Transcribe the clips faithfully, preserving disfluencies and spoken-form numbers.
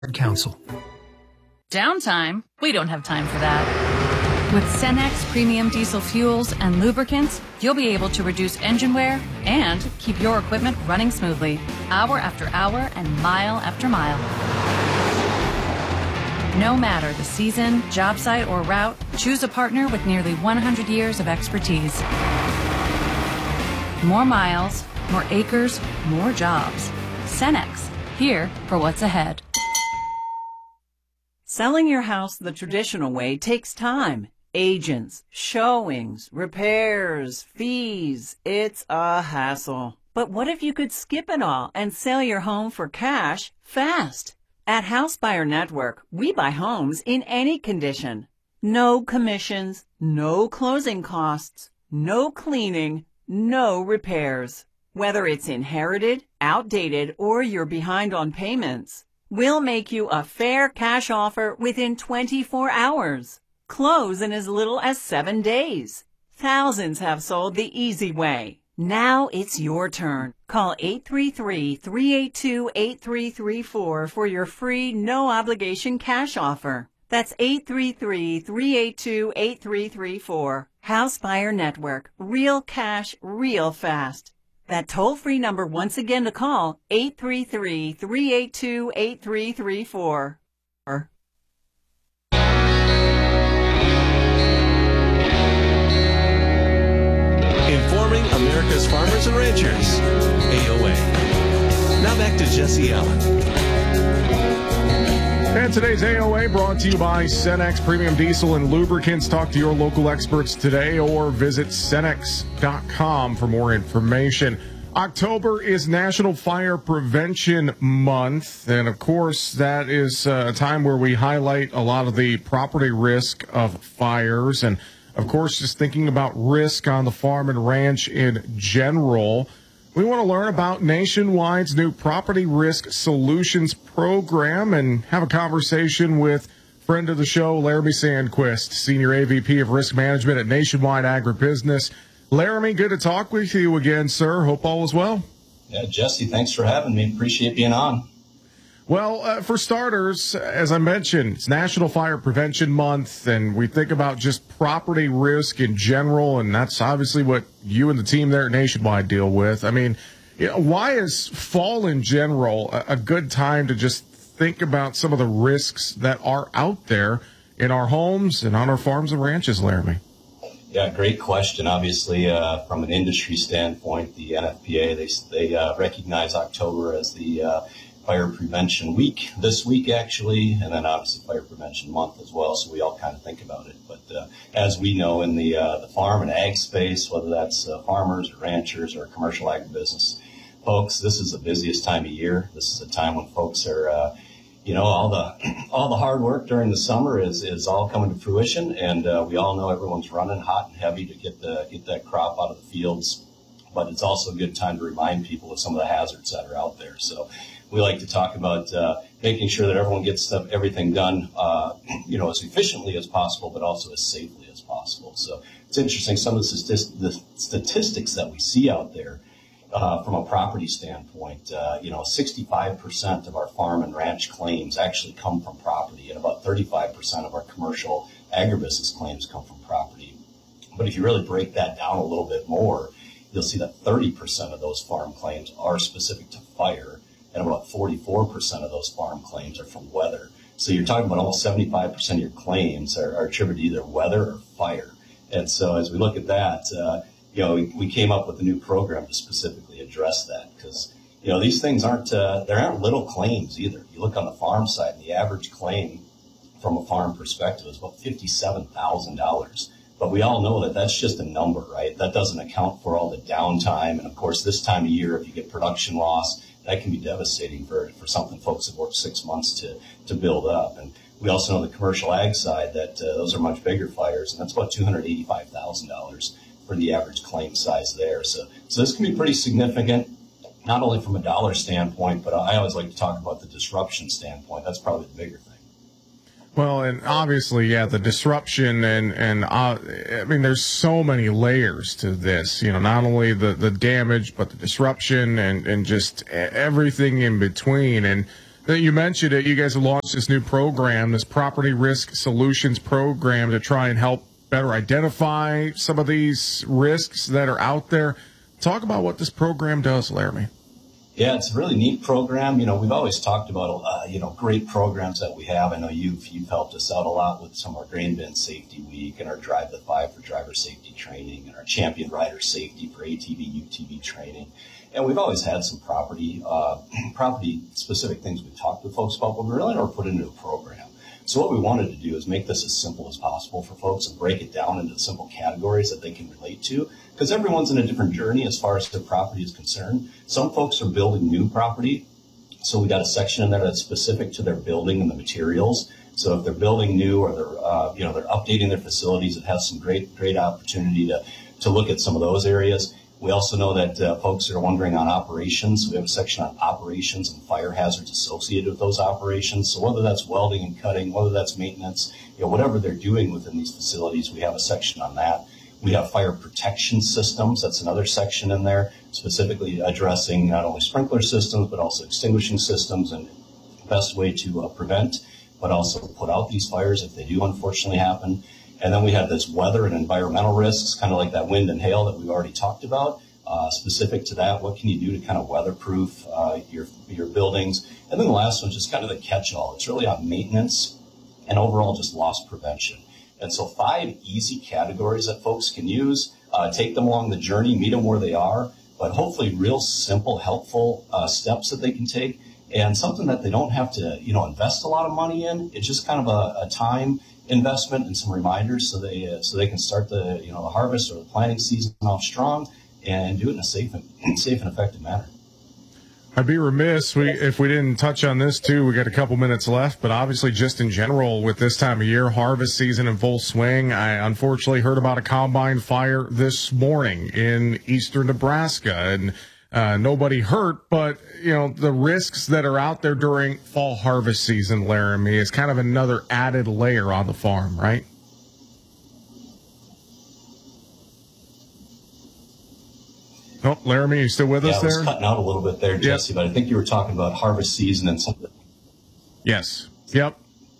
Council. Downtime? We don't have time for that. With Cenex Premium Diesel Fuels and Lubricants, you'll be able to reduce engine wear and keep your equipment running smoothly, hour after hour and mile after mile. No matter the season, job site, or route, choose a partner with nearly one hundred years of expertise. More miles, more acres, more jobs. Cenex, here for what's ahead. Selling your house the traditional way takes time. Agents, showings, repairs, fees. It's a hassle. But what if you could skip it all and sell your home for cash fast? At House Buyer Network, we buy homes in any condition. No commissions, no closing costs, no cleaning, no repairs. Whether it's inherited, outdated, or you're behind on payments, we'll make you a fair cash offer within twenty-four hours. Close in as little as seven days. Thousands have sold the easy way. Now it's your turn. Call eight three three, three eight two, eight three three four for your free, no-obligation cash offer. That's eight three three, three eight two, eight three three four. House Buyer Network. Real cash, real fast. That toll-free number once again to call, eight three three, three eight two, eight three three four. Informing America's farmers and ranchers, A O A. Now back to Jesse Allen. And today's A O A brought to you by Cenex Premium Diesel and Lubricants. Talk to your local experts today or visit cenex dot com for more information. October is National Fire Prevention Month, and of course that is a time where we highlight a lot of the property risk of fires, and of course just thinking about risk on the farm and ranch in general. We want to learn about Nationwide's new Property Risk Solutions program and have a conversation with friend of the show, Laramie Sandquist, Senior A V P of Risk Management at Nationwide Agribusiness. Laramie, good to talk with you again, sir. Hope all is well. Yeah, Jesse, thanks for having me. Appreciate being on. Well, uh, for starters, as I mentioned, it's National Fire Prevention Month, and we think about just property risk in general, and that's obviously what you and the team there at Nationwide deal with. I mean, you know, why is fall in general a, a good time to just think about some of the risks that are out there in our homes and on our farms and ranches, Laramie? Yeah, great question. Obviously, uh, from an industry standpoint, the N F P A, they, they uh, recognize October as the uh, Fire Prevention Week, this week actually, and then obviously Fire Prevention Month as well, so we all kind of think about it. But uh, as we know in the uh, the farm and ag space, whether that's uh, farmers or ranchers or commercial agribusiness folks, this is the busiest time of year. This is a time when folks are, uh, you know, all the all the hard work during the summer is is all coming to fruition, and uh, we all know everyone's running hot and heavy to get the get that crop out of the fields. But it's also a good time to remind people of some of the hazards that are out there. So we like to talk about uh, making sure that everyone gets stuff, everything done, uh, you know, as efficiently as possible, but also as safely as possible. So it's interesting, some of the, statist- the statistics that we see out there uh, from a property standpoint. Uh, you know, sixty-five percent of our farm and ranch claims actually come from property, and about thirty-five percent of our commercial agribusiness claims come from property. But if you really break that down a little bit more, you'll see that thirty percent of those farm claims are specific to fire, and about forty-four percent of those farm claims are from weather. So you're talking about almost seventy-five percent of your claims are, are attributed to either weather or fire. And so as we look at that, uh, you know, we, we came up with a new program to specifically address that, because, you know, these things aren't, uh, there aren't little claims either. You look on the farm side, the average claim from a farm perspective is about fifty-seven thousand dollars. But we all know that that's just a number, right? That doesn't account for all the downtime. And of course, this time of year, if you get production loss, that can be devastating for, for something folks have worked six months to, to build up. And we also know the commercial ag side that uh, those are much bigger fires, and that's about two hundred eighty-five thousand dollars for the average claim size there. So, so this can be pretty significant, not only from a dollar standpoint, but I always like to talk about the disruption standpoint. That's probably the bigger thing. Well, and obviously, yeah, the disruption and, and uh, I mean, there's so many layers to this, you know, not only the, the damage, but the disruption and, and just everything in between. And You mentioned it. You guys have launched this new program, this Property Risk Solutions program, to try and help better identify some of these risks that are out there. Talk about what this program does, Laramie. Yeah, it's a really neat program. You know, we've always talked about, uh, you know, great programs that we have. I know you've, you've helped us out a lot with some of our Grain Bin Safety Week and our Drive the Five for driver safety training and our Champion Rider Safety for A T V, U T V training. And we've always had some property, uh, property specific things we've talked with folks about, but we really never put into a program. So what we wanted to do is make this as simple as possible for folks and break it down into simple categories that they can relate to, because everyone's in a different journey as far as their property is concerned. Some folks are building new property, so we got a section in there that's specific to their building and the materials. So if they're building new or they're, uh, you know, they're updating their facilities, it has some great, great opportunity to, to look at some of those areas. We also know that uh, folks are wondering on operations. We have a section on operations and fire hazards associated with those operations. So whether that's welding and cutting, whether that's maintenance, you know, whatever they're doing within these facilities, we have a section on that. We have fire protection systems. That's another section in there, specifically addressing not only sprinkler systems, but also extinguishing systems and the best way to uh, prevent, but also put out these fires if they do unfortunately happen. And then we have this weather and environmental risks, kind of like that wind and hail that we've already talked about. Uh, specific to that, what can you do to kind of weatherproof uh, your your buildings? And then the last one is just kind of the catch-all. It's really on maintenance and overall just loss prevention. And so five easy categories that folks can use, uh, take them along the journey, meet them where they are, but hopefully real simple, helpful uh, steps that they can take, and something that they don't have to, you know, invest a lot of money in. It's just kind of a, a time investment and some reminders so they uh, so they can start the you know the harvest or the planting season off strong and do it in a safe and safe and effective manner. I'd be remiss we, if we didn't touch on this too. We got a couple minutes left, but obviously just in general with this time of year, harvest season in full swing. I unfortunately heard about a combine fire this morning in eastern Nebraska, and uh, nobody hurt, but you know the risks that are out there during fall harvest season, Laramie, is kind of another added layer on the farm, right? Oh, Laramie, are you still with yeah, us there? Yeah, I was cutting out a little bit there, Jesse, yep. But I think you were talking about harvest season and something. Yes. Yep.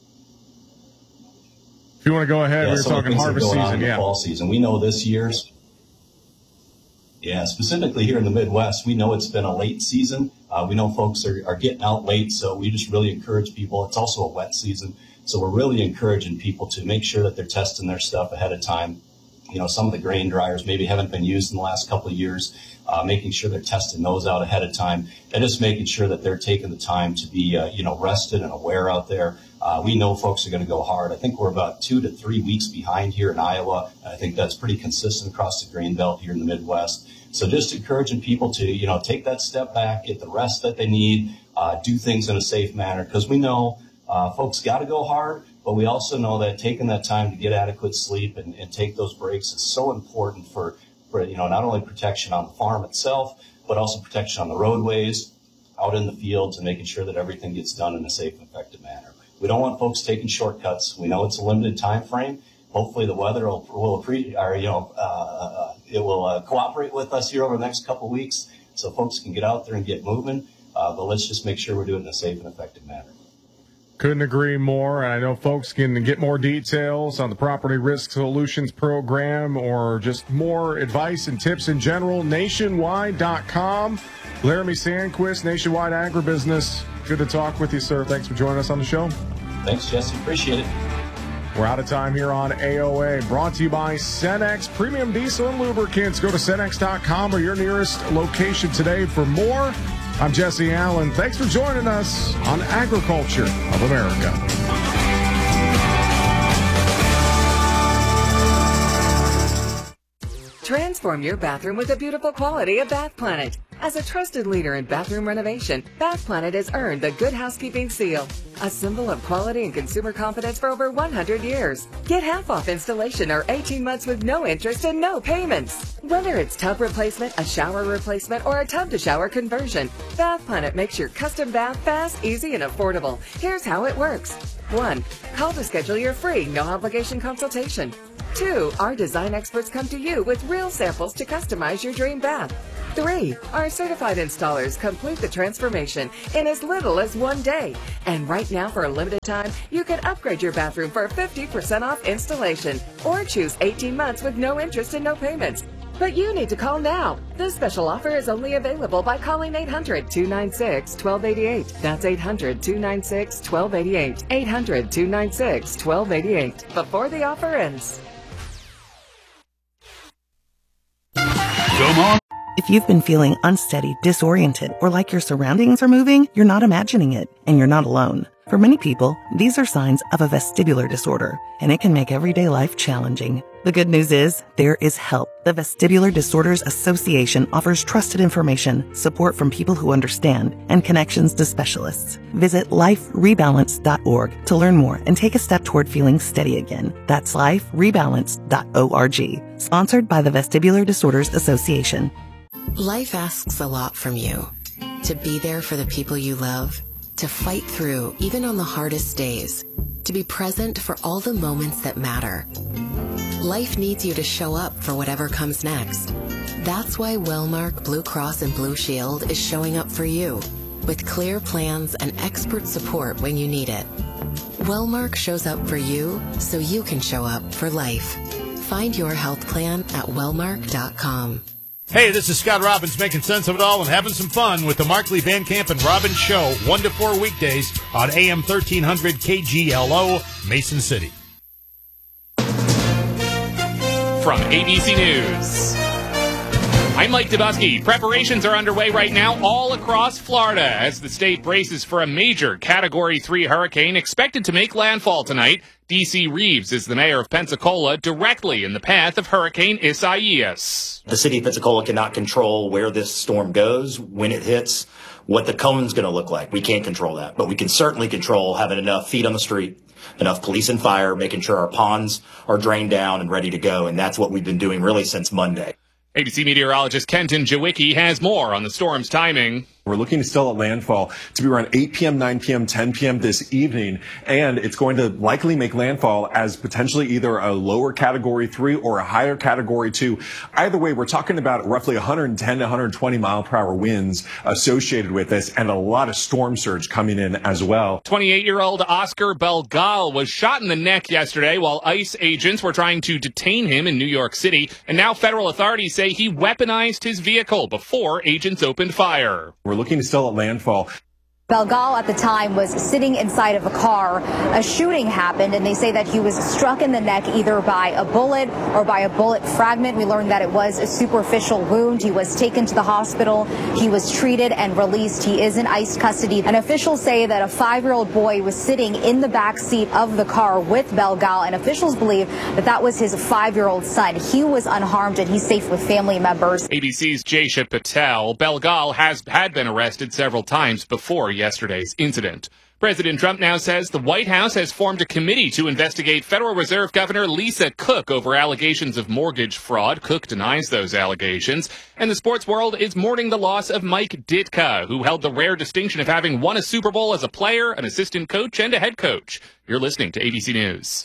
If you want to go ahead, yeah, we were talking harvest season, yeah. Fall season. We know this year's, yeah, specifically here in the Midwest, we know it's been a late season. Uh, we know folks are, are getting out late, so we just really encourage people. It's also a wet season, so we're really encouraging people to make sure that they're testing their stuff ahead of time. You know, some of the grain dryers maybe haven't been used in the last couple of years, uh, making sure they're testing those out ahead of time and just making sure that they're taking the time to be, uh, you know, rested and aware out there. Uh, we know folks are going to go hard. I think we're about two to three weeks behind here in Iowa. I think that's pretty consistent across the grain belt here in the Midwest. So just encouraging people to, you know, take that step back, get the rest that they need, uh, do things in a safe manner, because we know uh, folks got to go hard. But we also know that taking that time to get adequate sleep and, and take those breaks is so important for, for, you know, not only protection on the farm itself, but also protection on the roadways, out in the fields, and making sure that everything gets done in a safe and effective manner. We don't want folks taking shortcuts. We know it's a limited time frame. Hopefully the weather will, will appreciate, or, you know, uh, it will uh, cooperate with us here over the next couple of weeks so folks can get out there and get moving. Uh, but let's just make sure we're doing it in a safe and effective manner. Couldn't agree more. And I know folks can get more details on the Property Risk Solutions program or just more advice and tips in general. Nationwide dot com. Laramie Sandquist, Nationwide Agribusiness. Good to talk with you, sir. Thanks for joining us on the show. Thanks, Jesse. Appreciate it. We're out of time here on A O A. Brought to you by Cenex Premium Diesel and Lubricants. Go to Cenex dot com or your nearest location today for more. I'm Jesse Allen. Thanks for joining us on Agriculture of America. Transform your bathroom with the beautiful quality of Bath Planet. As a trusted leader in bathroom renovation, Bath Planet has earned the Good Housekeeping seal, a symbol of quality and consumer confidence for over one hundred years. Get half off installation or eighteen months with no interest and no payments. Whether it's tub replacement, a shower replacement, or a tub-to-shower conversion, Bath Planet makes your custom bath fast, easy, and affordable. Here's how it works. One. Call to schedule your free, no-obligation consultation. Two. Our design experts come to you with real samples to customize your dream bath. Three, our certified installers complete the transformation in as little as one day. And right now, for a limited time, you can upgrade your bathroom for fifty percent off installation or choose eighteen months with no interest and no payments. But you need to call now. This special offer is only available by calling eight hundred, two nine six, one two eight eight. That's eight hundred, two nine six, one two eight eight. eight hundred, two nine six, one two eight eight. Before the offer ends. Come on. If you've been feeling unsteady, disoriented, or like your surroundings are moving, you're not imagining it, and you're not alone. For many people, these are signs of a vestibular disorder, and it can make everyday life challenging. The good news is, there is help. The Vestibular Disorders Association offers trusted information, support from people who understand, and connections to specialists. Visit life rebalance dot org to learn more and take a step toward feeling steady again. That's life rebalance dot org. Sponsored by the Vestibular Disorders Association. Life asks a lot from you. To be there for the people you love, to fight through even on the hardest days, to be present for all the moments that matter. Life needs you to show up for whatever comes next. That's why Wellmark Blue Cross and Blue Shield is showing up for you, with clear plans and expert support when you need it. Wellmark shows up for you so you can show up for life. Find your health plan at wellmark dot com. Hey, this is Scott Robbins making sense of it all and having some fun with the Markley Van Camp and Robbins Show, one to four weekdays on A M thirteen hundred K G L O, Mason City. From A B C News, I'm Mike Dubusky. Preparations are underway right now all across Florida as the state braces for a major Category three hurricane expected to make landfall tonight. D C Reeves is the mayor of Pensacola, directly in the path of Hurricane Isaias. The city of Pensacola cannot control where this storm goes, when it hits, what the cone's going to look like. We can't control that, but we can certainly control having enough feet on the street, enough police and fire, making sure our ponds are drained down and ready to go. And that's what we've been doing really since Monday. A B C meteorologist Kenton Jawicki has more on the storm's timing. We're looking still at landfall to be around eight p.m., nine p.m., ten p.m. this evening, and it's going to likely make landfall as potentially either a lower Category three or a higher Category two. Either way, we're talking about roughly one hundred ten to one hundred twenty mile per hour winds associated with this, and a lot of storm surge coming in as well. twenty-eight-year-old Oscar Belgal was shot in the neck yesterday while ICE agents were trying to detain him in New York City, and now federal authorities say he weaponized his vehicle before agents opened fire. We're looking still at landfall. Belgal at the time was sitting inside of a car. A shooting happened, and they say that he was struck in the neck either by a bullet or by a bullet fragment. We learned that it was a superficial wound. He was taken to the hospital. He was treated and released. He is in ICE custody. And officials say that a five-year-old boy was sitting in the back seat of the car with Belgal, and officials believe that that was his five-year-old son. He was unharmed, and he's safe with family members. A B C's Jaysha Patel. Belgal has had been arrested several times before yesterday's incident. President Trump now says the White House has formed a committee to investigate Federal Reserve Governor Lisa Cook over allegations of mortgage fraud. Cook denies those allegations. And the sports world is mourning the loss of Mike Ditka, who held the rare distinction of having won a Super Bowl as a player, an assistant coach, and a head coach. You're listening to A B C News.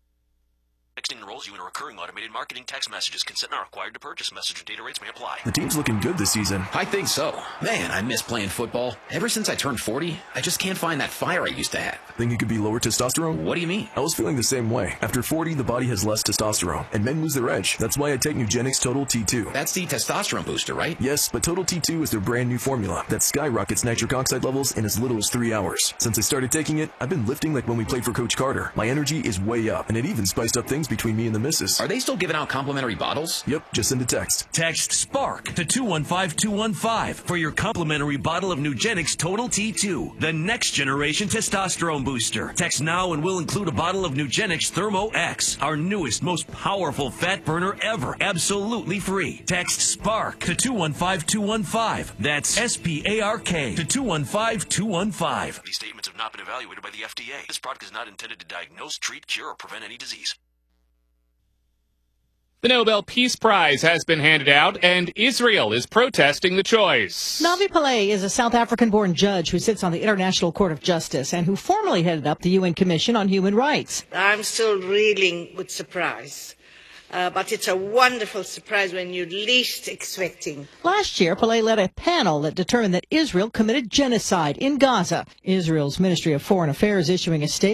Texting enrolls you in a recurring automated marketing text messages. Consent not required to purchase. Message and data rates may apply. The team's looking good this season. I think so. Man, I miss playing football. Ever since I turned forty, I just can't find that fire I used to have. Think it could be lower testosterone? What do you mean? I was feeling the same way. After forty, the body has less testosterone, and men lose their edge. That's why I take Nugenix Total T two. That's the testosterone booster, right? Yes, but Total T two is their brand new formula that skyrockets nitric oxide levels in as little as three hours. Since I started taking it, I've been lifting like when we played for Coach Carter. My energy is way up, and it even spiced up things between me and the missus. Are they still giving out complimentary bottles? Yep, just send a text. Text SPARK to two one five two one five for your complimentary bottle of Nugenix Total T two, the next generation testosterone booster. Text now and we'll include a bottle of Nugenix Thermo X, our newest, most powerful fat burner ever, absolutely free. Text SPARK to two one five two one five. That's S P A R K to two one five two one five. These statements have not been evaluated by the F D A. This product is not intended to diagnose, treat, cure, or prevent any disease. The Nobel Peace Prize has been handed out, and Israel is protesting the choice. Navi Pillay is a South African-born judge who sits on the International Court of Justice and who formerly headed up the U N Commission on Human Rights. I'm still reeling with surprise Uh, but it's a wonderful surprise when you're least expecting. Last year, Pillay led a panel that determined that Israel committed genocide in Gaza. Israel's Ministry of Foreign Affairs issuing a statement